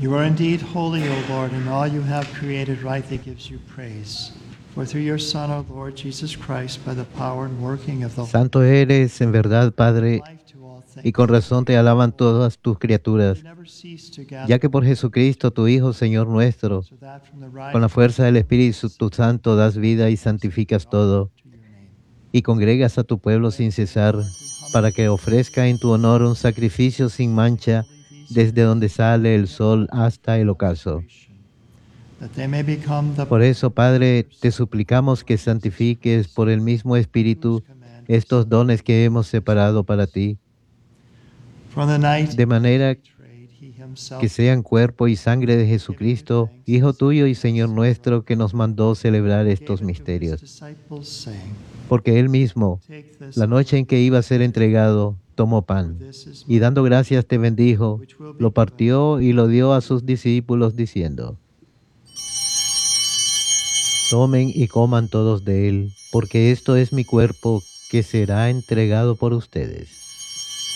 You are indeed holy, O Lord, and all you have created rightly gives you praise. For through your Son, our Lord Jesus Christ, by the power and working of the Santo eres en verdad, Padre, life to all y things, con razón te alaban todas tus criaturas, you never cease to gather, ya que por Jesucristo, tu Hijo, Señor nuestro, so that from the con la rising fuerza del Espíritu Santo das vida y santificas todo, to your name. y congregas a tu pueblo sin cesar, para que ofrezca en tu honor un sacrificio sin mancha, desde donde sale el sol hasta el ocaso. That they may become the Por eso, Padre, te suplicamos que santifiques por el mismo Espíritu estos dones que hemos separado para ti, from the night de manera betrayed, he himself que sean cuerpo y sangre de Jesucristo, Hijo tuyo y Señor nuestro, que nos mandó celebrar gave estos it to his misterios. disciples, saying, Porque Él mismo, Take this, la noche en que iba a ser entregado, tomó pan, y dando gracias te bendijo, lo partió y lo dio a sus discípulos, diciendo: Tomen y coman todos de él, porque esto es mi cuerpo que será entregado por ustedes.